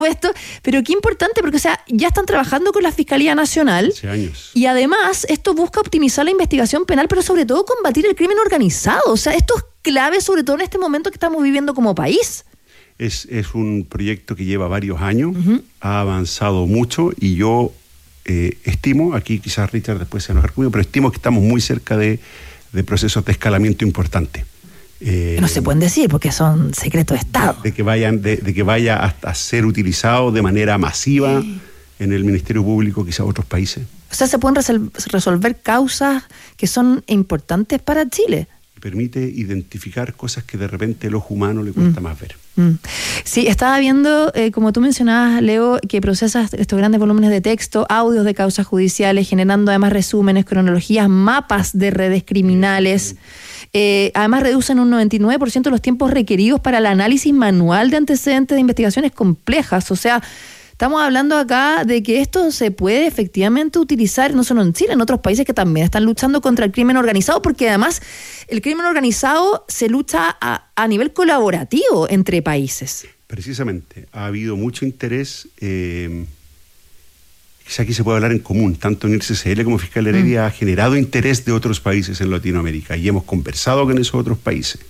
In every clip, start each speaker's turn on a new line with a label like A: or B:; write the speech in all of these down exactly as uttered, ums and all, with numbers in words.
A: esto, pero qué importante, porque o sea, ya están trabajando con la Fiscalía Nacional.
B: Hace años.
A: Y además, esto busca optimizar la investigación penal, pero sobre todo combatir el crimen organizado. O sea, esto es clave, sobre todo en este momento que estamos viviendo como país.
B: Es, es un proyecto que lleva varios años, uh-huh. ha avanzado mucho y yo eh, estimo, aquí quizás Richard después se enojar conmigo, pero estimo que estamos muy cerca de, de procesos de escalamiento importantes.
A: Eh, no se pueden decir porque son secretos de Estado.
B: De, de que vayan, de, de que vaya hasta a ser utilizado de manera masiva sí. en el Ministerio Público, quizás otros países.
A: O sea, se pueden resol- resolver causas que son importantes para Chile.
B: Permite identificar cosas que de repente el ojo humano le cuesta mm. más ver.
A: Mm. Sí, estaba viendo, eh, como tú mencionabas, Leo, que procesas estos grandes volúmenes de texto, audios de causas judiciales, generando además resúmenes, cronologías, mapas de redes criminales. Eh, además reducen un noventa y nueve por ciento los tiempos requeridos para el análisis manual de antecedentes de investigaciones complejas. O sea, estamos hablando acá de que esto se puede efectivamente utilizar no solo en Chile, en otros países que también están luchando contra el crimen organizado, porque además el crimen organizado se lucha a, a nivel colaborativo entre países.
B: Precisamente, ha habido mucho interés, eh, quizá aquí se puede hablar en común, tanto en I R C C L como Fiscal Heredia mm. ha generado interés de otros países en Latinoamérica y hemos conversado con esos otros países.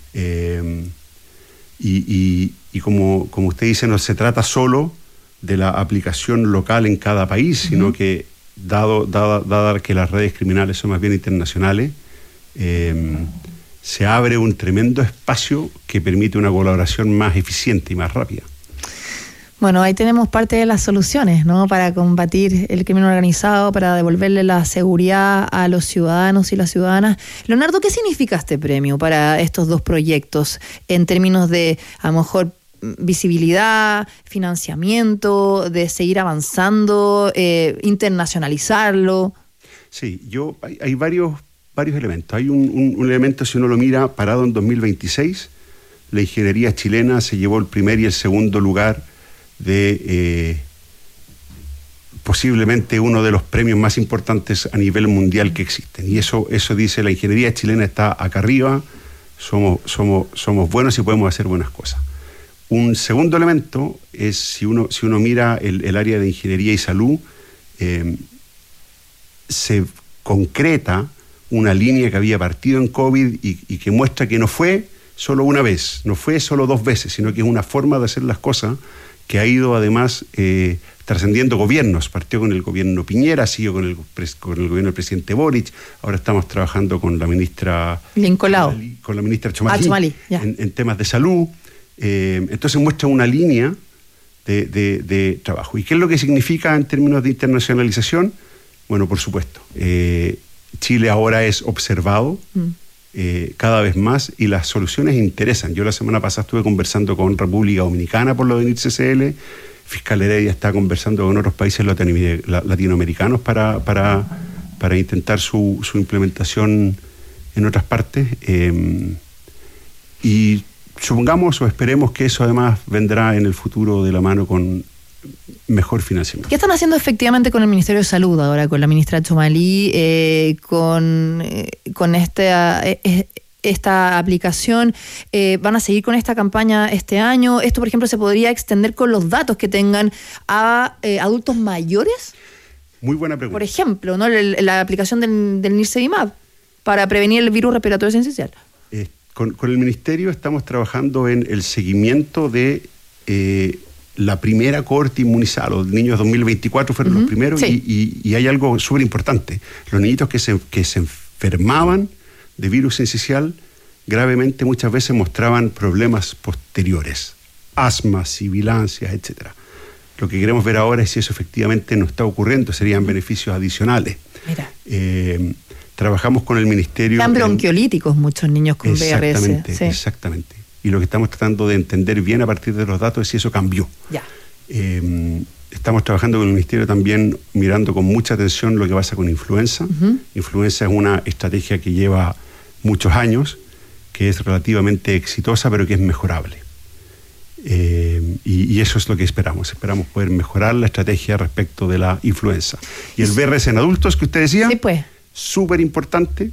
B: Eh, y, y, y como, como usted dice, no se trata solo de la aplicación local en cada país, uh-huh. sino que dado, dado, dado que las redes criminales son más bien internacionales, eh, se abre un tremendo espacio que permite una colaboración más eficiente y más rápida.
A: Bueno, ahí tenemos parte de las soluciones, ¿no? Para combatir el crimen organizado, para devolverle la seguridad a los ciudadanos y las ciudadanas. Leonardo, ¿qué significa este premio para estos dos proyectos en términos de, a lo mejor, visibilidad, financiamiento, de seguir avanzando, eh, internacionalizarlo?
B: Sí, yo hay, hay varios, varios elementos. Hay un, un, un elemento, si uno lo mira, parado en dos mil veintiséis, la ingeniería chilena se llevó el primer y el segundo lugar de eh, posiblemente uno de los premios más importantes a nivel mundial que existen. Y eso, eso dice, la ingeniería chilena está acá arriba, somos, somos, somos buenos y podemos hacer buenas cosas. Un segundo elemento es, si uno, si uno mira el, el área de ingeniería y salud, eh, se concreta una línea que había partido en COVID y, y que muestra que no fue solo una vez, no fue solo dos veces, sino que es una forma de hacer las cosas que ha ido además eh, trascendiendo gobiernos. Partió con el gobierno Piñera, siguió con el, con el gobierno del presidente Boric, ahora estamos trabajando con la ministra
A: Lincolao,
B: con la ministra Chomalí,
A: ah, Chomalí
B: en, en temas de salud. Eh, entonces muestra una línea de, de, de trabajo. ¿Y qué es lo que significa en términos de internacionalización? Bueno, por supuesto, eh, Chile ahora es observado mm. eh, cada vez más y las soluciones interesan. Yo la semana pasada estuve conversando con República Dominicana por lo de I R C C L, Fiscal Heredia está conversando con otros países latinoamericanos para, para, para intentar su, su implementación en otras partes. Eh, y supongamos o esperemos que eso además vendrá en el futuro de la mano con mejor financiamiento.
A: ¿Qué están haciendo efectivamente con el Ministerio de Salud ahora, con la ministra Chomalí, eh, con, eh, con esta, eh, esta aplicación? Eh, ¿Van a seguir con esta campaña este año? ¿Esto, por ejemplo, se podría extender con los datos que tengan a eh, adultos mayores?
B: Muy buena pregunta.
A: Por ejemplo, ¿no? la, la aplicación del, del Nirsevimab para prevenir el virus respiratorio sincicial.
B: Eh, con, con el Ministerio estamos trabajando en el seguimiento de eh, la primera cohorte inmunizada. Los niños dos mil veinticuatro fueron uh-huh. los primeros, sí. y, y, y hay algo súper importante. Los niñitos que se, que se enfermaban de virus sincicial gravemente muchas veces mostraban problemas posteriores, asmas, sibilancias, etcétera. Lo que queremos ver ahora es si eso efectivamente no está ocurriendo, serían beneficios adicionales.
A: Mira.
B: Eh, trabajamos con el Ministerio...
A: Están bronquiolíticos en... muchos niños con V R S.
B: Exactamente, sí. exactamente. Y lo que estamos tratando de entender bien a partir de los datos es si eso cambió.
A: Ya.
B: Eh, estamos trabajando con el Ministerio también mirando con mucha atención lo que pasa con influenza. Uh-huh. Influenza es una estrategia que lleva muchos años, que es relativamente exitosa, pero que es mejorable. Eh, y, y eso es lo que esperamos. Esperamos poder mejorar la estrategia respecto de la influenza. Y el V R S en adultos, que usted decía,
A: sí, pues.
B: súper importante,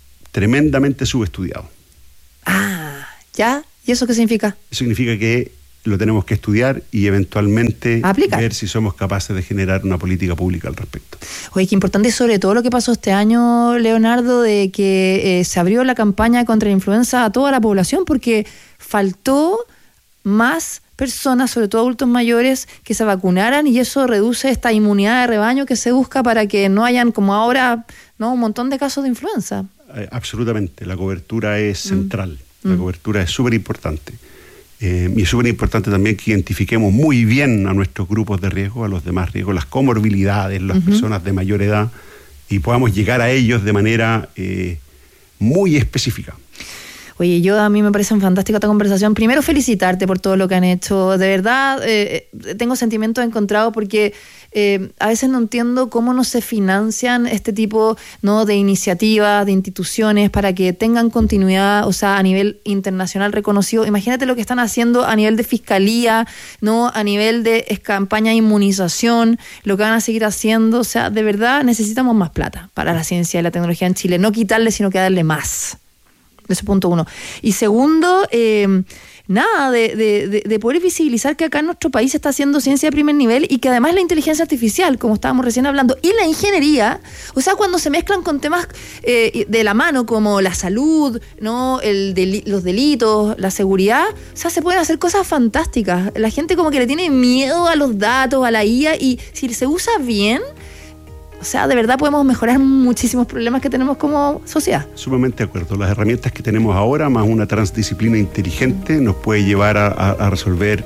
B: tremendamente subestudiado.
A: Ah, ¿ya? ¿Y eso qué significa?
B: Eso significa que lo tenemos que estudiar y eventualmente
A: aplicar,
B: ver si somos capaces de generar una política pública al respecto.
A: Oye, qué importante sobre todo lo que pasó este año, Leonardo, de que eh, se abrió la campaña contra la influenza a toda la población, porque faltó más personas, sobre todo adultos mayores, que se vacunaran, y eso reduce esta inmunidad de rebaño que se busca para que no hayan, como ahora, ¿no?, un montón de casos de influenza.
B: Eh, absolutamente, la cobertura es
A: Mm.
B: central, la
A: Mm.
B: cobertura es súper importante. Eh, y es súper importante también que identifiquemos muy bien a nuestros grupos de riesgo, a los demás riesgos, las comorbilidades, las uh-huh. personas de mayor edad, y podamos llegar a ellos de manera eh, muy específica.
A: Oye, yo a mí me parece fantástica esta conversación. Primero, felicitarte por todo lo que han hecho. De verdad, eh, tengo sentimientos encontrados porque eh, a veces no entiendo cómo no se financian este tipo, ¿no?, de iniciativas, de instituciones para que tengan continuidad, o sea, a nivel internacional reconocido. Imagínate lo que están haciendo a nivel de fiscalía, ¿no?, a nivel de campaña de inmunización, lo que van a seguir haciendo. O sea, de verdad necesitamos más plata para la ciencia y la tecnología en Chile. No quitarle, sino que darle más. Ese punto uno. Y segundo, eh, nada, de, de, de poder visibilizar que acá en nuestro país se está haciendo ciencia de primer nivel y que además la inteligencia artificial, como estábamos recién hablando, y la ingeniería, o sea, cuando se mezclan con temas eh, de la mano como la salud, ¿no?, el del, los delitos, la seguridad, o sea, se pueden hacer cosas fantásticas. La gente como que le tiene miedo a los datos, a la I A, y si se usa bien, o sea, de verdad podemos mejorar muchísimos problemas que tenemos como sociedad.
B: Sumamente de acuerdo. Las herramientas que tenemos ahora, más una transdisciplina inteligente, nos puede llevar a, a, a resolver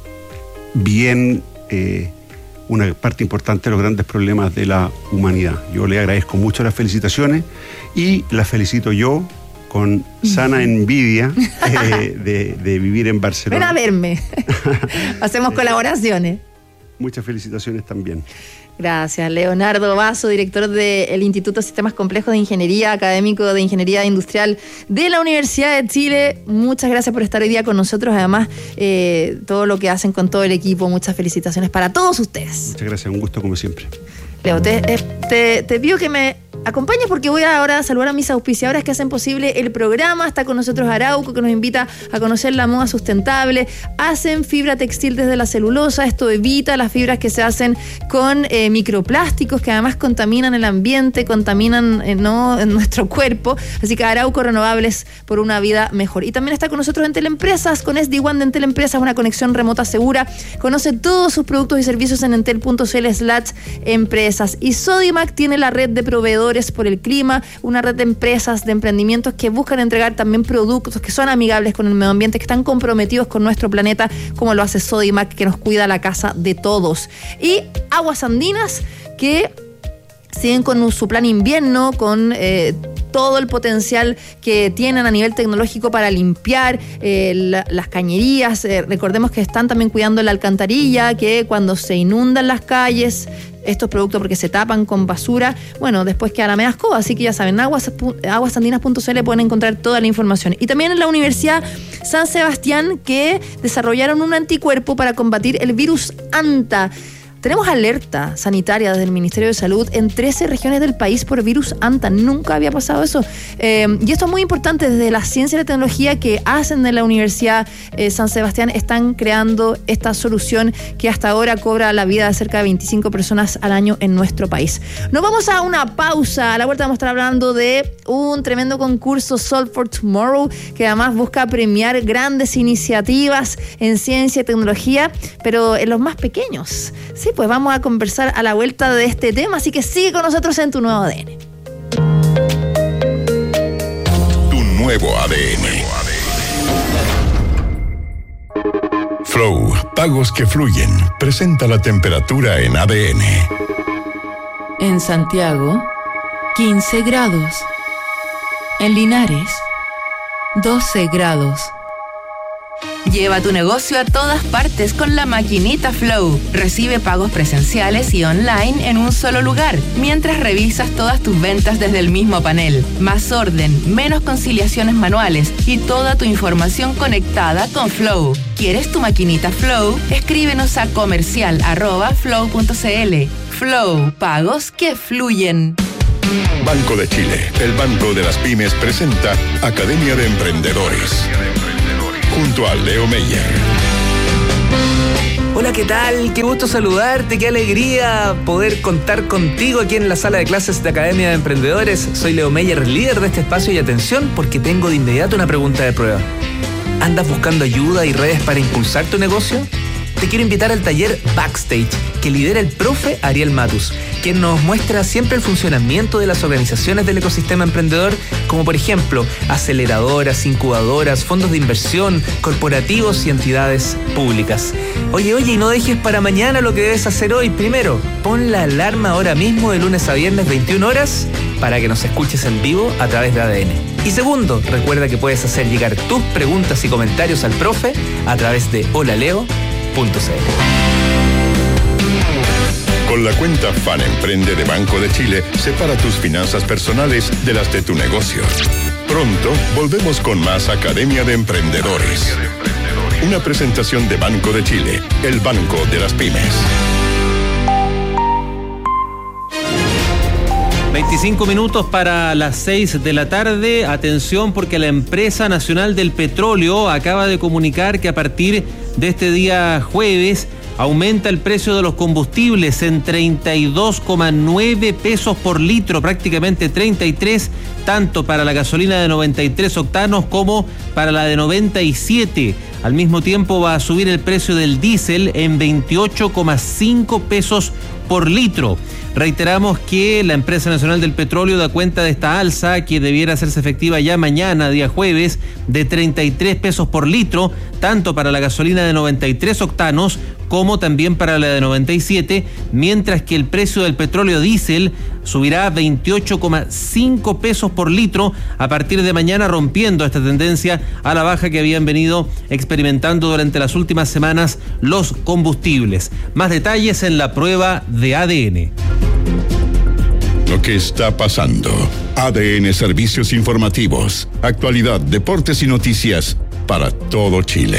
B: bien eh, una parte importante de los grandes problemas de la humanidad. Yo le agradezco mucho las felicitaciones y las felicito yo con sana envidia eh, de, de vivir en Barcelona.
A: Ven a verme. Hacemos colaboraciones.
B: Muchas felicitaciones también.
A: Gracias. Leonardo Basso, director del Instituto de Sistemas Complejos de Ingeniería, académico de Ingeniería Industrial de la Universidad de Chile. Muchas gracias por estar hoy día con nosotros. Además, eh, todo lo que hacen con todo el equipo. Muchas felicitaciones para todos ustedes.
B: Muchas gracias. Un gusto como siempre.
A: Leo, te, te, te pido que me acompañes porque voy ahora a saludar a mis auspiciadoras que hacen posible el programa. Está con nosotros Arauco, que nos invita a conocer la moda sustentable. Hacen fibra textil desde la celulosa. Esto evita las fibras que se hacen con eh, microplásticos que además contaminan el ambiente, contaminan eh, no en nuestro cuerpo. Así que Arauco, renovables por una vida mejor. Y también está con nosotros Entel Empresas, con S D WAN de Entel Empresas, una conexión remota segura. Conoce todos sus productos y servicios en entel punto c l slash empresas. Y Sodimac tiene la red de proveedores por el clima, una red de empresas, de emprendimientos que buscan entregar también productos que son amigables con el medio ambiente, que están comprometidos con nuestro planeta, como lo hace Sodimac, que nos cuida la casa de todos. Y Aguas Andinas, que siguen con su plan invierno, con eh, todo el potencial que tienen a nivel tecnológico para limpiar eh, la, las cañerías. Eh, recordemos que están también cuidando la alcantarilla, que cuando se inundan las calles, estos productos porque se tapan con basura, bueno, después quedan a medias cosas, así que ya saben, aguas, aguasandinas punto c l pueden encontrar toda la información. Y también en la Universidad San Sebastián, que desarrollaron un anticuerpo para combatir el virus ANTA. Tenemos alerta sanitaria desde el Ministerio de Salud en trece regiones del país por virus ANTA. Nunca había pasado eso. Eh, y esto es muy importante. Desde la ciencia y la tecnología que hacen de la Universidad eh, San Sebastián están creando esta solución que hasta ahora cobra la vida de cerca de veinticinco personas al año en nuestro país. Nos vamos a una pausa. A la vuelta vamos a estar hablando de un tremendo concurso, Solve for Tomorrow, que además busca premiar grandes iniciativas en ciencia y tecnología, pero en los más pequeños. Sí, pues vamos a conversar a la vuelta de este tema, así que sigue con nosotros en Tu Nuevo A D N.
C: Tu Nuevo A D N. Flow, pagos que fluyen, presenta la temperatura en A D N.
D: En Santiago, quince grados. En Linares, doce grados.
E: Lleva tu negocio a todas partes con la maquinita Flow. Recibe pagos presenciales y online en un solo lugar, mientras revisas todas tus ventas desde el mismo panel. Más orden, menos conciliaciones manuales y toda tu información conectada con Flow. ¿Quieres tu maquinita Flow? Escríbenos a comercial arroba flow punto c l. Flow, pagos que fluyen.
C: Banco de Chile, el banco de las pymes, presenta Academia de Emprendedores. Junto a Leo Meyer.
F: Hola, ¿qué tal? Qué gusto saludarte, qué alegría poder contar contigo aquí en la sala de clases de Academia de Emprendedores. Soy Leo Meyer, líder de este espacio, y atención porque tengo de inmediato una pregunta de prueba. ¿Andas buscando ayuda y redes para impulsar tu negocio? Te quiero invitar al taller Backstage que lidera el profe Ariel Matus, quien nos muestra siempre el funcionamiento de las organizaciones del ecosistema emprendedor, como por ejemplo aceleradoras, incubadoras, fondos de inversión, corporativos y entidades públicas. Oye, oye, y no dejes para mañana lo que debes hacer hoy. Primero, pon la alarma ahora mismo de lunes a viernes veintiuna horas para que nos escuches en vivo a través de A D N. Y segundo, recuerda que puedes hacer llegar tus preguntas y comentarios al profe a través de holaleo punto c l.
C: Con la cuenta Fan Emprende de Banco de Chile, separa tus finanzas personales de las de tu negocio. Pronto volvemos con más Academia de Emprendedores. Una presentación de Banco de Chile, el banco de las pymes.
G: veinticinco minutos para las seis de la tarde. Atención porque la Empresa Nacional del Petróleo acaba de comunicar que a partir de este día jueves aumenta el precio de los combustibles en treinta y dos coma nueve pesos por litro, prácticamente treinta y tres, tanto para la gasolina de noventa y tres octanos como para la de noventa y siete. Al mismo tiempo va a subir el precio del diésel en veintiocho coma cinco pesos por litro. Reiteramos que la Empresa Nacional del Petróleo da cuenta de esta alza que debiera hacerse efectiva ya mañana, día jueves, de treinta y tres pesos por litro, tanto para la gasolina de noventa y tres octanos como también para la de noventa y siete, mientras que el precio del petróleo diésel subirá a veintiocho coma cinco pesos por litro a partir de mañana, rompiendo esta tendencia a la baja que habían venido experimentando durante las últimas semanas los combustibles. Más detalles en la prueba de A D N.
C: Lo que está pasando. A D N Servicios Informativos. Actualidad, deportes y noticias para todo Chile.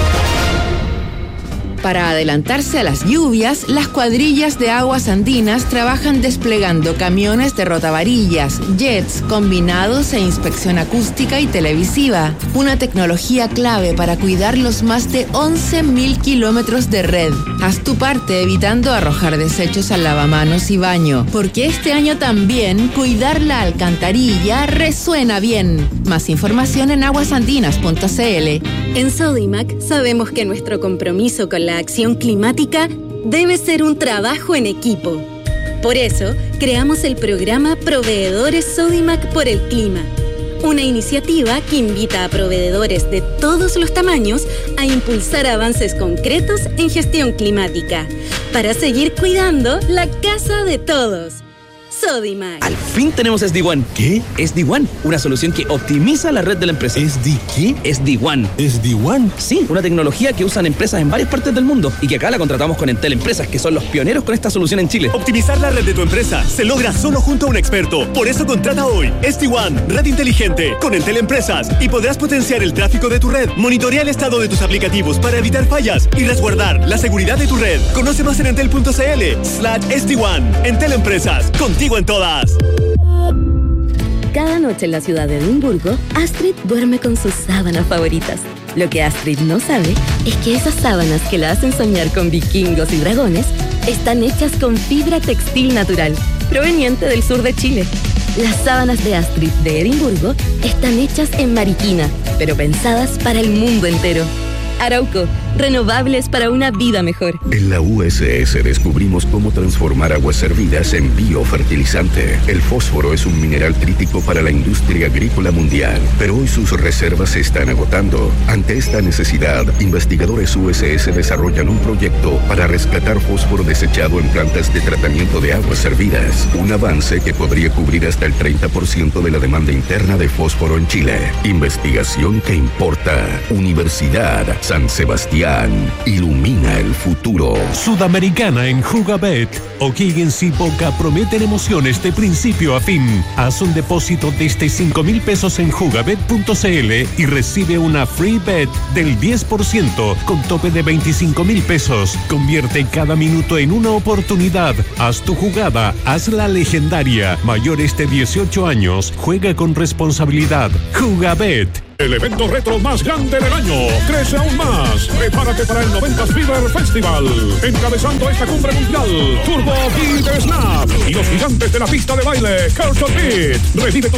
E: Para adelantarse a las lluvias, las cuadrillas de aguas andinas trabajan desplegando camiones de rotavarillas, jets, combinados e inspección acústica y televisiva. Una tecnología clave para cuidar los más de once mil kilómetros de red. Haz tu parte evitando arrojar desechos al lavamanos y baño, porque este año también cuidar la alcantarilla resuena bien. Más información en aguasandinas punto c l.
H: En Sodimac sabemos que nuestro compromiso con la acción climática debe ser un trabajo en equipo. Por eso, creamos el programa Proveedores Sodimac por el Clima, una iniciativa que invita a proveedores de todos los tamaños a impulsar avances concretos en gestión climática, para seguir cuidando la casa de todos. Sodimac.
I: Al fin tenemos S D ONE.
J: ¿Qué?
I: S D ONE, una solución que optimiza la red de la empresa.
J: ¿S D qué?
I: S D ONE.
J: ¿S D ONE?
I: Sí, una tecnología que usan empresas en varias partes del mundo y que acá la contratamos con Entel Empresas, que son los pioneros con esta solución en Chile.
K: Optimizar la red de tu empresa se logra solo junto a un experto. Por eso contrata hoy S D ONE, red inteligente, con Entel Empresas, y podrás potenciar el tráfico de tu red, monitorear el estado de tus aplicativos para evitar fallas y resguardar la seguridad de tu red. Conoce más en entel punto c l slash S D ONE. Entel Empresas, contigo en todas.
H: Cada noche en la ciudad de Edimburgo, Astrid duerme con sus sábanas favoritas. Lo que Astrid no sabe es que esas sábanas que la hacen soñar con vikingos y dragones están hechas con fibra textil natural, proveniente del sur de Chile. Las sábanas de Astrid de Edimburgo están hechas en Mariquina, pero pensadas para el mundo entero. Arauco, renovables para una vida mejor.
L: En la U S S descubrimos cómo transformar aguas servidas en biofertilizante. El fósforo es un mineral crítico para la industria agrícola mundial, pero hoy sus reservas se están agotando. Ante esta necesidad, investigadores U S S desarrollan un proyecto para rescatar fósforo desechado en plantas de tratamiento de aguas servidas. Un avance que podría cubrir hasta el treinta por ciento de la demanda interna de fósforo en Chile. Investigación que importa. Universidad San Sebastián, ilumina el futuro.
M: Sudamericana en Jugabet. O'Higgins y Boca prometen emociones de principio a fin. Haz un depósito desde cinco mil pesos en jugabet punto c l y recibe una free bet del diez por ciento con tope de veinticinco mil pesos. Convierte cada minuto en una oportunidad. Haz tu jugada, hazla legendaria. Mayores de dieciocho años, juega con responsabilidad. Jugabet.
J: El evento retro más grande del año. Crece aún más. Prepárate para el noventas Fever Festival. Encabezando esta cumbre mundial, Turbo Beat Snap y los gigantes de la pista de baile, Culture Beat. Revive tus